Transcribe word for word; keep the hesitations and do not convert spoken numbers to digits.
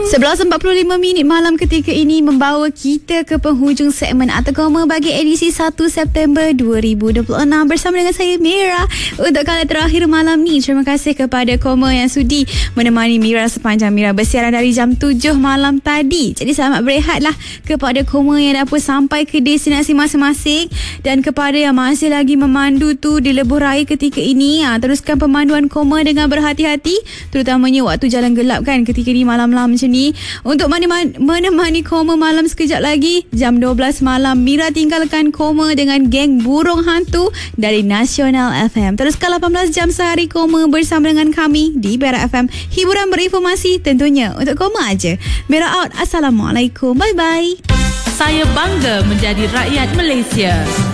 sebelas empat puluh lima minit malam ketika ini membawa kita ke penghujung segmen Arti Koma bagi edisi satu September dua ribu dua puluh enam bersama dengan saya Mira untuk kali terakhir malam ni. Terima kasih kepada Koma yang sudi menemani Mira sepanjang Mira bersiaran dari jam tujuh malam tadi. Jadi selamat berehatlah kepada Koma yang dah pun sampai ke destinasi masing-masing dan kepada yang masih lagi memandu tu di lebuh raya ketika ini, ha, teruskan pemanduan Koma dengan berhati-hati, terutamanya waktu jalan gelap kan ketika ni malam-malam macam ni. Untuk menemani Koma malam sekejap lagi jam dua belas malam, Mira tinggalkan Koma dengan geng burung hantu dari Nasional F M. Teruskan lapan belas jam sehari Koma bersama dengan kami di Berak F M. Hiburan berinformasi tentunya untuk Koma aja. Mira out. Assalamualaikum. Bye bye. Saya bangga menjadi rakyat Malaysia.